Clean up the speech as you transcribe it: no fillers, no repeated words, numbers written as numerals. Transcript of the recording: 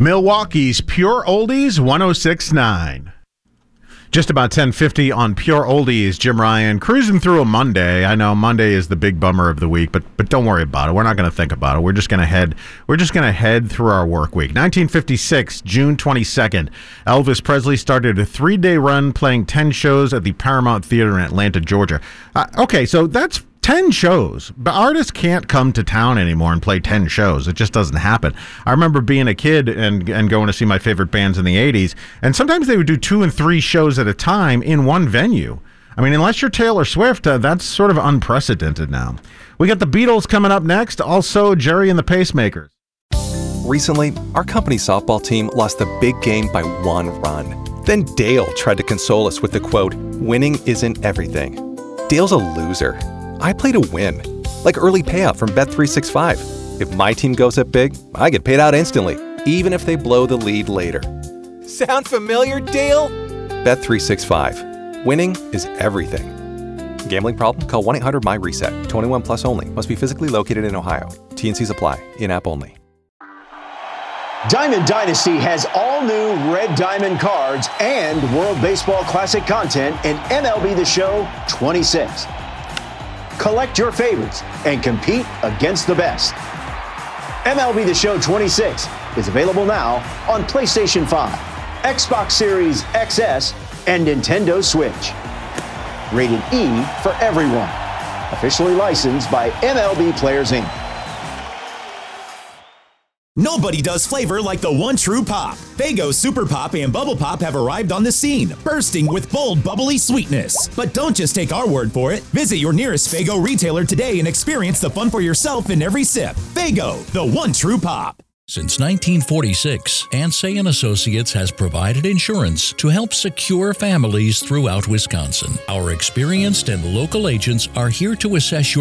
Milwaukee's Pure Oldies 106.9. Just about 10:50 on Pure Oldies. Jim Ryan cruising through a Monday. I know Monday is the big bummer of the week, but don't worry about it. We're not going to think about it. We're just going to head through our work week. 1956, June 22nd. Elvis Presley started a 3-day run playing 10 shows at the Paramount Theater in Atlanta, Georgia. Okay, so that's 10 shows, but artists can't come to town anymore and play 10 shows. It just doesn't happen. I remember being a kid and going to see my favorite bands in the 80s, and sometimes they would do 2 and 3 shows at a time in one venue. I mean, unless you're Taylor Swift, that's sort of unprecedented now. We got the Beatles coming up next, also Jerry and the Pacemakers. Recently, our company softball team lost the big game by 1 run. Then Dale tried to console us with the quote, "Winning isn't everything." Dale's a loser. I play to win, like early payout from Bet365. If my team goes up big, I get paid out instantly, even if they blow the lead later. Sound familiar, Dale? Bet365. Winning is everything. Gambling problem? Call 1-800-MY-RESET. 21 plus only. Must be physically located in Ohio. T&Cs apply. In-app only. Diamond Dynasty has all new Red Diamond cards and World Baseball Classic content in MLB The Show 26. Collect your favorites and compete against the best. MLB The Show 26 is available now on PlayStation 5, Xbox Series XS, and Nintendo Switch. Rated E for everyone. Officially licensed by MLB Players Inc. Nobody does flavor like the one true pop. Faygo Super Pop and Bubble Pop have arrived on the scene, bursting with bold, bubbly sweetness. But don't just take our word for it. Visit your nearest Faygo retailer today and experience the fun for yourself in every sip. Faygo, the one true pop. Since 1946, Ansay & Associates has provided insurance to help secure families throughout Wisconsin. Our experienced and local agents are here to assess your